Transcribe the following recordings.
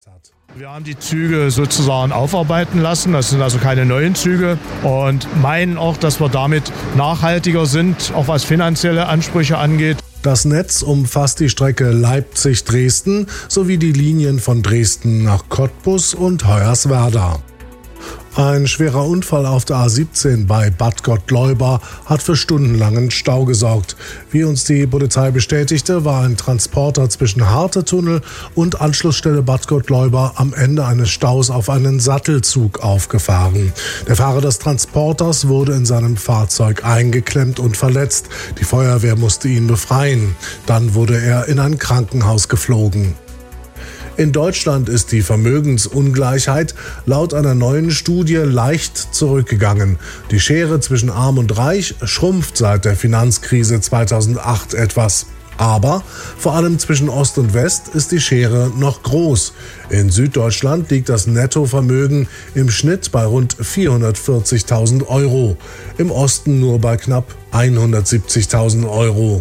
hat. Wir haben die Züge sozusagen aufarbeiten lassen, das sind also keine neuen Züge und meinen auch, dass wir damit nachhaltiger sind, auch was finanzielle Ansprüche angeht. Das Netz umfasst die Strecke Leipzig-Dresden sowie die Linien von Dresden nach Cottbus und Hoyerswerda. Ein schwerer Unfall auf der A17 bei Bad Gottleuba hat für stundenlangen Stau gesorgt. Wie uns die Polizei bestätigte, war ein Transporter zwischen Hartetunnel und Anschlussstelle Bad Gottleuba am Ende eines Staus auf einen Sattelzug aufgefahren. Der Fahrer des Transporters wurde in seinem Fahrzeug eingeklemmt und verletzt. Die Feuerwehr musste ihn befreien. Dann wurde er in ein Krankenhaus geflogen. In Deutschland ist die Vermögensungleichheit laut einer neuen Studie leicht zurückgegangen. Die Schere zwischen Arm und Reich schrumpft seit der Finanzkrise 2008 etwas. Aber vor allem zwischen Ost und West ist die Schere noch groß. In Süddeutschland liegt das Nettovermögen im Schnitt bei rund 440.000 Euro, im Osten nur bei knapp 170.000 Euro.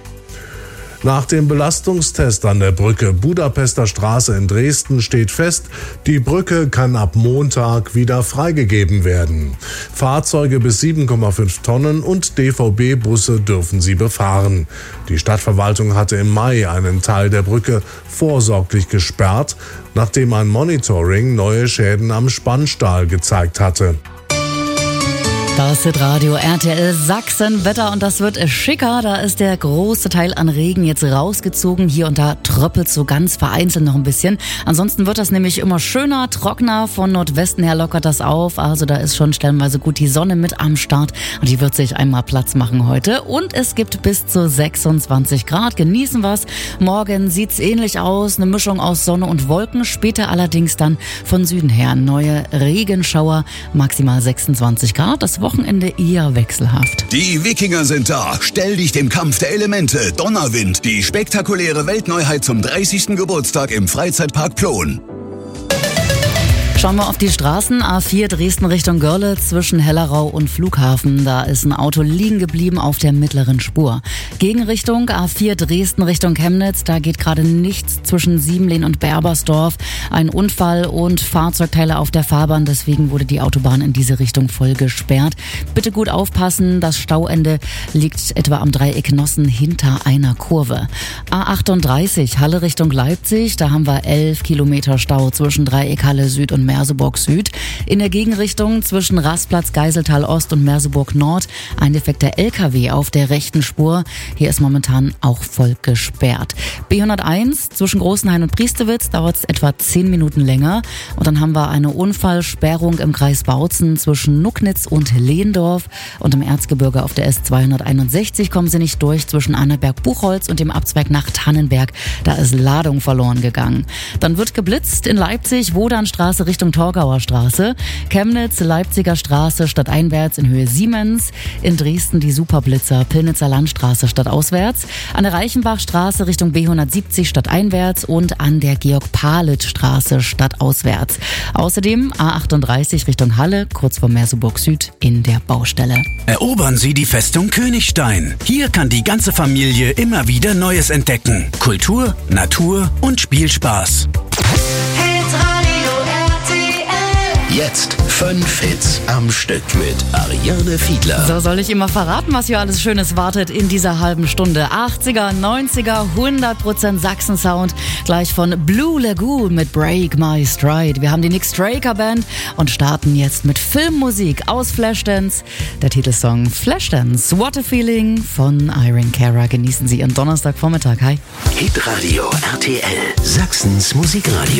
Nach dem Belastungstest an der Brücke Budapester Straße in Dresden steht fest, die Brücke kann ab Montag wieder freigegeben werden. Fahrzeuge bis 7,5 Tonnen und DVB-Busse dürfen sie befahren. Die Stadtverwaltung hatte im Mai einen Teil der Brücke vorsorglich gesperrt, nachdem ein Monitoring neue Schäden am Spannstahl gezeigt hatte. Das ist Radio RTL Sachsen Wetter und das wird schicker. Da ist der große Teil an Regen jetzt rausgezogen. Hier und da tröppelt so ganz vereinzelt noch ein bisschen. Ansonsten wird das nämlich immer schöner, trockener. Von Nordwesten her lockert das auf. Also da ist schon stellenweise gut die Sonne mit am Start. Und die wird sich einmal Platz machen heute. Und es gibt bis zu 26 Grad. Genießen wir's. Morgen sieht's ähnlich aus. Eine Mischung aus Sonne und Wolken. Später allerdings dann von Süden her neue Regenschauer. Maximal 26 Grad. Das Wochenende eher wechselhaft. Die Wikinger sind da. Stell dich dem Kampf der Elemente. Donnerwind. Die spektakuläre Weltneuheit zum 30. Geburtstag im Freizeitpark Plon. Schauen wir auf die Straßen. A4 Dresden Richtung Görlitz zwischen Hellerau und Flughafen. Da ist ein Auto liegen geblieben auf der mittleren Spur. Gegenrichtung A4 Dresden Richtung Chemnitz. Da geht gerade nichts zwischen Siemlehn und Berbersdorf. Ein Unfall und Fahrzeugteile auf der Fahrbahn. Deswegen wurde die Autobahn in diese Richtung voll gesperrt. Bitte gut aufpassen. Das Stauende liegt etwa am Dreieck Nossen hinter einer Kurve. A38 Halle Richtung Leipzig. Da haben wir 11 Kilometer Stau zwischen Dreieck Halle Süd und Merseburg Süd. In der Gegenrichtung zwischen Rastplatz Geiseltal Ost und Merseburg Nord ein defekter LKW auf der rechten Spur. Hier ist momentan auch voll gesperrt. B101 zwischen Großenhain und Priestewitz dauert es etwa 10 Minuten länger. Und dann haben wir eine Unfallsperrung im Kreis Bautzen zwischen Nucknitz und Lehndorf. Und im Erzgebirge auf der S261 kommen sie nicht durch zwischen Annaberg-Buchholz und dem Abzweig nach Tannenberg. Da ist Ladung verloren gegangen. Dann wird geblitzt in Leipzig, Wodanstraße Richtung Torgauer Straße, Chemnitz, Leipziger Straße stadteinwärts in Höhe Siemens, in Dresden die Superblitzer, Pillnitzer Landstraße stadtauswärts, an der Reichenbachstraße Richtung B170 stadteinwärts und an der Georg-Palitz-Straße stadtauswärts. Außerdem A38 Richtung Halle, kurz vor Merseburg Süd in der Baustelle. Erobern Sie die Festung Königstein. Hier kann die ganze Familie immer wieder Neues entdecken. Kultur, Natur und Spielspaß. Jetzt 5 Hits am Stück mit Ariane Fiedler. So, soll ich immer verraten, was hier alles Schönes wartet in dieser halben Stunde? 80er, 90er, 100% Sachsen-Sound. Gleich von Blue Lagoon mit Break My Stride. Wir haben die Nick Straker Band und starten jetzt mit Filmmusik aus Flashdance. Der Titelsong Flashdance. What a Feeling von Irene Cara. Genießen Sie Ihren Donnerstagvormittag. Hi. Hitradio RTL. Sachsens Musikradio.